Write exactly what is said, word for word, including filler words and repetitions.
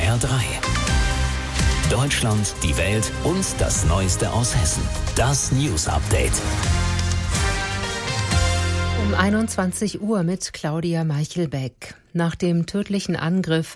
R drei. Deutschland, die Welt und das Neueste aus Hessen. Das News Update. Um einundzwanzig Uhr mit Claudia Meichelbeck. Nach dem tödlichen Angriff